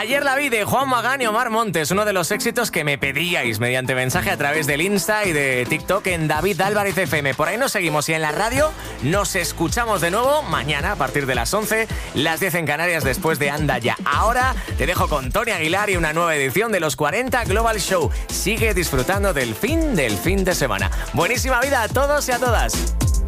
Ayer la vi de Juan Magán y Omar Montes, uno de los éxitos que me pedíais mediante mensaje a través del Insta y de TikTok en David Álvarez FM. Por ahí nos seguimos y en la radio nos escuchamos de nuevo mañana a partir de las 11, las 10 en Canarias después de Anda Ya. Ahora te dejo con Tony Aguilar y una nueva edición de los 40 Global Show. Sigue disfrutando del fin de semana. Buenísima vida a todos y a todas.